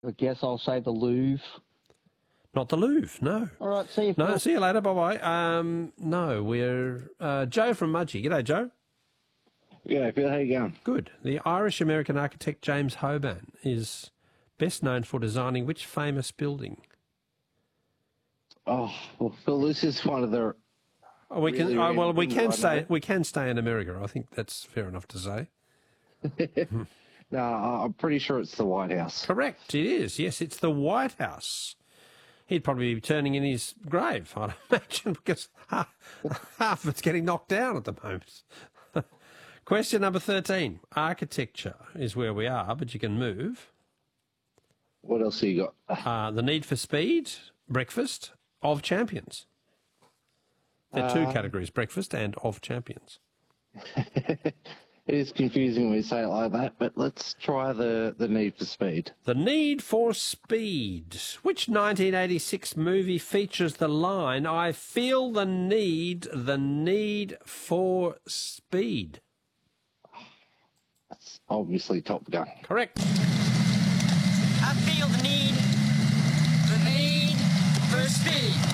I guess I'll say the Louvre. Not the Louvre, no. All right, see you. No, see you later. Bye-bye. No, we're Joe from Mudgee. G'day, Joe. Yeah, Phil, how you going? Good. The Irish-American architect James Hoban is best known for designing which famous building? Oh, well, Phil, this is one of the... We can. Really we can I stay. know. We can stay in America. I think that's fair enough to say. No, I'm pretty sure it's the White House. Correct. It is. Yes, it's the White House. He'd probably be turning in his grave, I'd imagine, because half of it's getting knocked down at the moment. Question number 13. Architecture is where we are, but you can move. What else have you got? The Need for Speed, Breakfast, Of Champions. There are two categories, Breakfast and Of Champions. It is confusing when you say it like that, but let's try the Need for Speed. The Need for Speed. Which 1986 movie features the line, I feel the need for speed? That's obviously Top Gun. Correct. I feel the need for speed.